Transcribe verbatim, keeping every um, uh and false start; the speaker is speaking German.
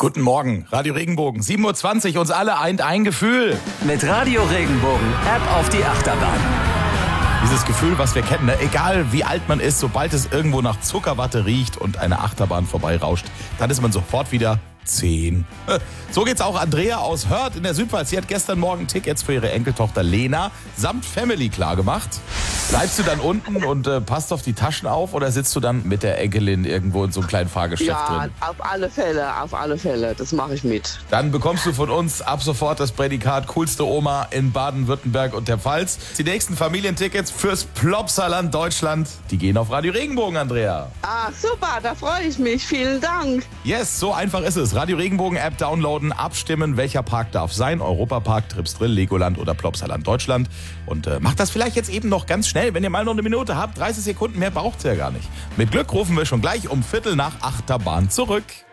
Guten Morgen, Radio Regenbogen, sieben Uhr zwanzig, uns alle eint ein Gefühl. Mit Radio Regenbogen, App auf die Achterbahn. Dieses Gefühl, was wir kennen, ne? Egal wie alt man ist, sobald es irgendwo nach Zuckerwatte riecht und eine Achterbahn vorbeirauscht, dann ist man sofort wieder zehn. So geht's auch Andrea aus Hörth in der Südpfalz. Sie hat gestern Morgen Tickets für ihre Enkeltochter Lena samt Family klargemacht. Bleibst du dann unten und äh, passt auf die Taschen auf oder sitzt du dann mit der Enkelin irgendwo in so einem kleinen Fahrgeschäft ja, drin? auf alle Fälle, auf alle Fälle. Das mache ich mit. Dann bekommst du von uns ab sofort das Prädikat coolste Oma in Baden-Württemberg und der Pfalz. Die nächsten Familientickets fürs Plopsaland Deutschland, die gehen auf Radio Regenbogen, Andrea. Ah, super, da freue ich mich. Vielen Dank. Yes, so einfach ist es. Radio Regenbogen App downloaden, abstimmen, welcher Park darf sein. Europapark, Tripsdrill, Legoland oder Plopsaland Deutschland. Und äh, macht das vielleicht jetzt eben noch ganz schnell, wenn ihr mal noch eine Minute habt. dreißig Sekunden mehr braucht es ja gar nicht. Mit Glück rufen wir schon gleich um Viertel nach Achterbahn zurück.